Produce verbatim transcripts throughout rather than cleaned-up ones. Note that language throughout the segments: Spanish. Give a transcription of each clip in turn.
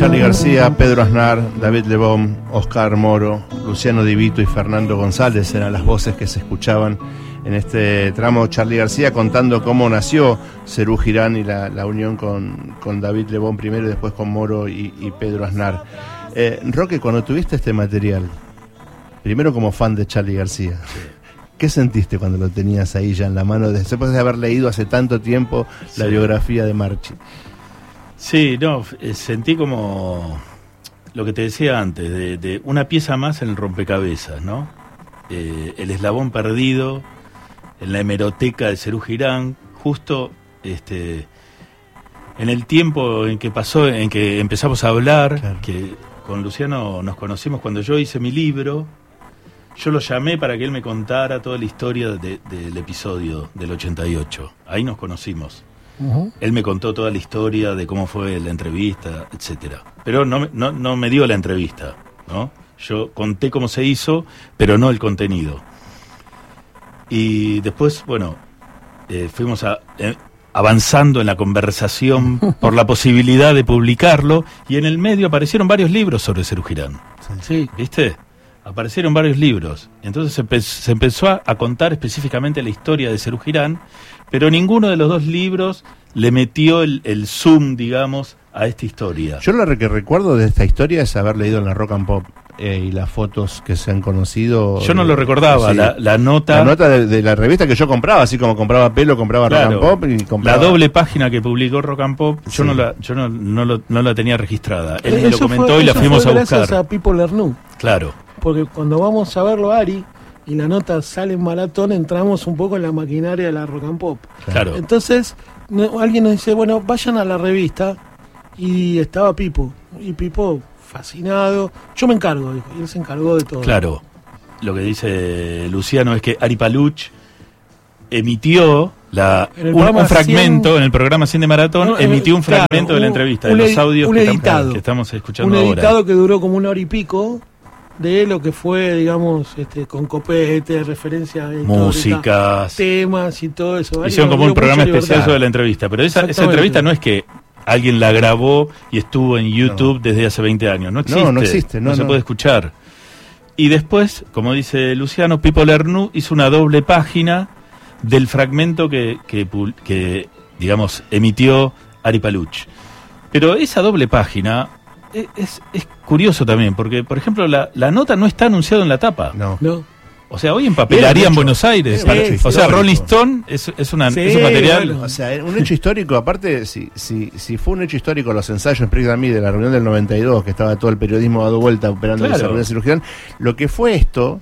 Charly García, Pedro Aznar, David Lebón, Oscar Moro, Luciano Di Vito y Fernando González eran las voces que se escuchaban en este tramo. Charly García contando cómo nació Serú Girán y la, la unión con, con David Lebón primero y después con Moro y, y Pedro Aznar. Eh, Roque, cuando tuviste este material, primero como fan de Charly García, ¿qué sentiste cuando lo tenías ahí ya en la mano, después de haber leído hace tanto tiempo la sí. biografía de Marchi? Sí, no, eh, sentí como lo que te decía antes, de, de una pieza más en el rompecabezas, ¿no? Eh, el eslabón perdido en la hemeroteca de Serú Girán, justo este, en el tiempo en que pasó, en que empezamos a hablar, claro. que con Luciano nos conocimos cuando yo hice mi libro. Yo lo llamé para que él me contara toda la historia de, del episodio del ochenta y ocho. Ahí nos conocimos. Uh-huh. Él me contó toda la historia de cómo fue la entrevista, etcétera. Pero no, no, no me dio la entrevista, ¿no? Yo conté cómo se hizo, pero no el contenido. Y después, bueno, eh, fuimos a, eh, avanzando en la conversación por la posibilidad de publicarlo, y en el medio aparecieron varios libros sobre Serú Girán. Sí. ¿Viste? Aparecieron varios libros. Entonces se, empe- se empezó a, a contar específicamente la historia de Serú Girán, pero ninguno de los dos libros le metió el, el zoom, digamos, a esta historia. Yo lo que recuerdo de esta historia es haber leído en la Rock and Pop eh, y las fotos que se han conocido. Yo no lo recordaba, sí, la, la nota... La nota de, de la revista que yo compraba, así como compraba Pelo, compraba claro, Rock and Pop y compraba... La doble página que publicó Rock and Pop, yo sí. no la yo no, no, lo, no la tenía registrada. Él eso me lo comentó fue, y la fuimos fue a buscar. Gracias a Pipo Lernoux. Claro. Porque cuando vamos a verlo a Ari y la nota sale en maratón, entramos un poco en la maquinaria de la Rock and Pop. Claro. Entonces, no, alguien nos dice, bueno, vayan a la revista, y estaba Pipo. Y Pipo, fascinado. Yo me encargo, dijo, y él se encargó de todo. Claro. Lo que dice Luciano es que Ari Paluch emitió la, un, un fragmento cien... en el programa cien de Maratón, no, emitió un fragmento claro, de la entrevista, un, de los audios un que, editado, estamos, que estamos escuchando un ahora. Un editado que duró como una hora y pico, de lo que fue, digamos, este, con copete, referencia músicas, temas y todo eso. Hicieron como un programa especial sobre la entrevista, pero esa, esa entrevista no es que alguien la grabó y estuvo en YouTube no. desde hace veinte años, no existe, no, no, existe, no, no se no. puede escuchar. Y después, como dice Luciano, Pipo Lernoux hizo una doble página del fragmento que, que, que digamos, emitió Ari Paluch. Pero esa doble página es, es, es curioso también, porque, por ejemplo, la, la nota no está anunciada en la tapa. No. No. O sea, hoy en papelería en Buenos Aires. Sí, sí, o sea, Rolling Stone es, es, una, sí, es un material. Bueno, o sea, un hecho histórico, aparte, si, si, si fue un hecho histórico los ensayos en Prix Dami de la reunión del noventa y dos, que estaba todo el periodismo dado vuelta operando claro. esa reunión de cirugía, lo que fue esto.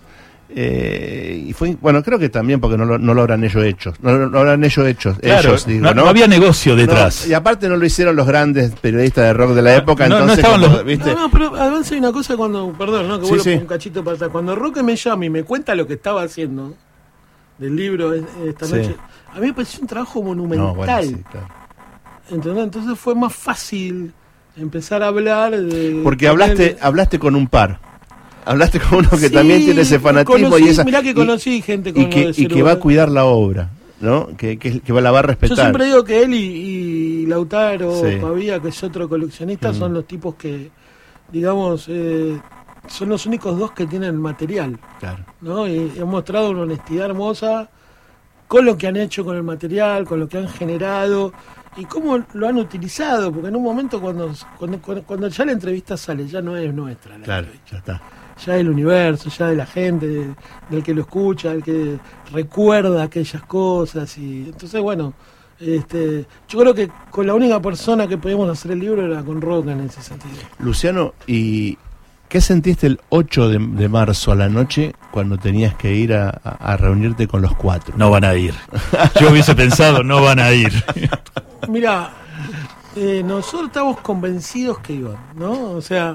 Eh, y fue, bueno, creo que también porque no lo, no lo habrán ellos hecho, no, no lo habrán ellos hecho, claro, ellos, digo, no, ¿no? no había negocio detrás. No, y aparte no lo hicieron los grandes periodistas de rock de la época, no, entonces no estaban como, los... ¿viste? No, no, pero además hay una cosa cuando, perdón, ¿no? que sí, vuelvo sí. un cachito para atrás. Cuando Roque me llama y me cuenta lo que estaba haciendo del libro esta sí. noche, a mí me pareció un trabajo monumental. No, bueno, sí, claro. ¿Entendés? Entonces fue más fácil empezar a hablar de... Porque hablaste, hablaste con un par. Hablaste con uno que sí, también tiene ese fanatismo conocí, y esa mirá que conocí y, gente con y que, y que va a cuidar la obra, ¿no? Que, que, que la va a respetar. Yo siempre digo que él y, y Lautaro sí. Pavía, que es otro coleccionista, mm. son los tipos que, digamos, eh, son los únicos dos que tienen material, claro. ¿no? Y han mostrado una honestidad hermosa con lo que han hecho con el material, con lo que han generado y cómo lo han utilizado, porque en un momento cuando cuando, cuando ya la entrevista sale, ya no es nuestra la claro, entrevista. ya está. Ya del universo, ya de la gente, de, del que lo escucha, del que recuerda aquellas cosas. Y entonces, bueno, este, yo creo que con la única persona que podíamos hacer el libro era con Roca en ese sentido. Luciano, ¿y qué sentiste el ocho de, de marzo a la noche cuando tenías que ir a, a, a reunirte con los cuatro? No van a ir. Yo hubiese pensado, no van a ir. Mira, eh, nosotros estamos convencidos que iban, ¿no? O sea...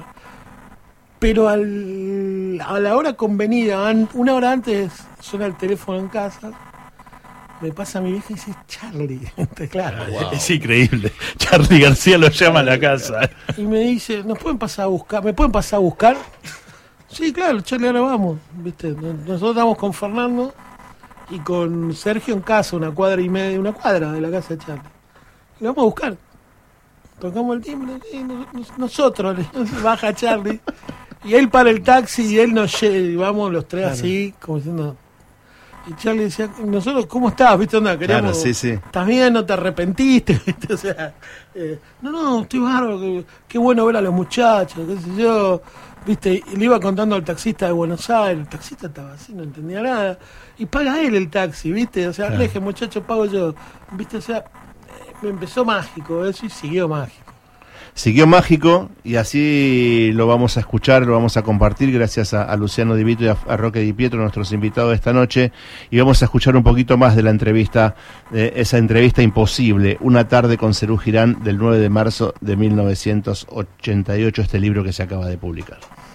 Pero al, a la hora convenida, una hora antes, suena el teléfono en casa, me pasa a mi vieja y dice, Charly. Claro, wow. Es increíble. Charly García lo llama a la casa. Y me dice, ¿nos pueden pasar a buscar? ¿Me pueden pasar a buscar? Sí, claro, Charly, ahora vamos. ¿Viste? Nosotros estamos con Fernando y con Sergio en casa, una cuadra y media, una cuadra de la casa de Charly. Y lo vamos a buscar. tocamos el timbre, y nosotros, baja Charlie, y él para el taxi y él nos lleva, vamos los tres claro. así, como diciendo... Y Charlie decía, nosotros, ¿cómo estás? ¿Viste? Onda, queríamos, claro, sí, sí. ¿Estás bien? ¿No te arrepentiste? ¿Viste? O sea, eh, no, no, estoy bárbaro, qué, qué bueno ver a los muchachos, qué sé yo. ¿Viste? Y le iba contando al taxista de Buenos Aires, el taxista estaba así, no entendía nada. Y paga él el taxi, ¿viste? O sea, claro. Le dije, muchacho, pago yo. ¿Viste? O sea, me empezó mágico eso y siguió mágico. Siguió mágico y así lo vamos a escuchar, lo vamos a compartir gracias a, a Luciano Di Vito y a, a Roque Di Pietro, nuestros invitados de esta noche, y vamos a escuchar un poquito más de la entrevista, de esa entrevista imposible, Una tarde con Serú Girán, del nueve de marzo de mil novecientos ochenta y ocho, este libro que se acaba de publicar.